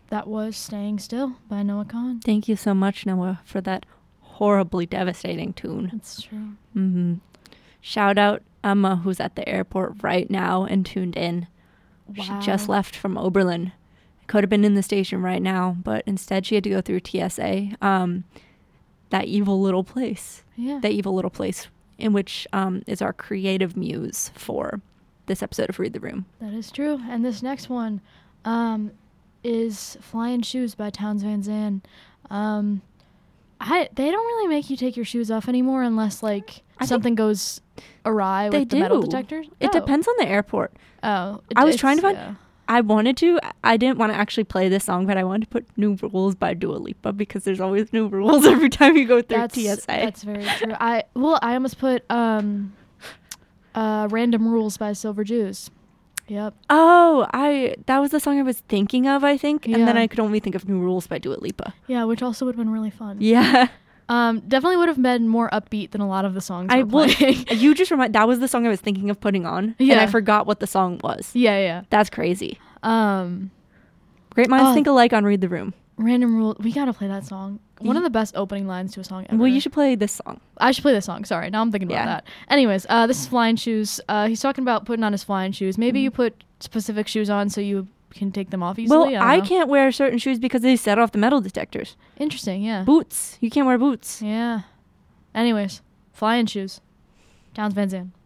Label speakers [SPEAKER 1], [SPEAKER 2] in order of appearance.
[SPEAKER 1] That was Staying Still by Noah Kahan.
[SPEAKER 2] Thank you so much, Noah, for that horribly devastating tune.
[SPEAKER 1] That's true.
[SPEAKER 2] Mm-hmm. Shout out Emma, who's at the airport right now and tuned in.
[SPEAKER 1] Wow.
[SPEAKER 2] She just left from Oberlin. Could have been in the station right now, but instead she had to go through TSA. That evil little place.
[SPEAKER 1] Yeah.
[SPEAKER 2] That evil little place in which is our creative muse for this episode of Read the Room.
[SPEAKER 1] That is true. And this next one is Flying Shoes by Townes Van Zandt. They don't really make you take your shoes off anymore unless, like, something goes awry with the metal detectors.
[SPEAKER 2] It depends on the airport.
[SPEAKER 1] Oh.
[SPEAKER 2] I was trying to find...
[SPEAKER 1] Yeah.
[SPEAKER 2] I didn't want to actually play this song, but I wanted to put New Rules by Dua Lipa because there's always new rules every time you go through TSA.
[SPEAKER 1] That's very true. I almost put Random Rules by Silver Jews. Yep.
[SPEAKER 2] Oh, that was the song I was thinking of, I think.
[SPEAKER 1] Yeah.
[SPEAKER 2] And then I could only think of New Rules by Dua Lipa.
[SPEAKER 1] Yeah, which also would have been really fun.
[SPEAKER 2] Yeah.
[SPEAKER 1] Definitely would have been more upbeat than a lot of the songs we're playing.
[SPEAKER 2] You just that was the song I was thinking of putting on.
[SPEAKER 1] Yeah.
[SPEAKER 2] And I forgot what the song was.
[SPEAKER 1] Yeah.
[SPEAKER 2] That's crazy.
[SPEAKER 1] Great
[SPEAKER 2] minds think alike on Read the Room.
[SPEAKER 1] Random Rule. We gotta play that song. One of the best opening lines to a song ever.
[SPEAKER 2] Well, you should play this song.
[SPEAKER 1] I should play this song. Sorry. Now I'm thinking about that. Anyways, this is Flying Shoes. He's talking about putting on his flying shoes. Maybe you put specific shoes on so you can take them off easily.
[SPEAKER 2] Well, I can't wear certain shoes because they set off the metal detectors.
[SPEAKER 1] Interesting, yeah.
[SPEAKER 2] Boots. You can't wear boots.
[SPEAKER 1] Yeah. Anyways, Flying Shoes. Townes Van Zandt.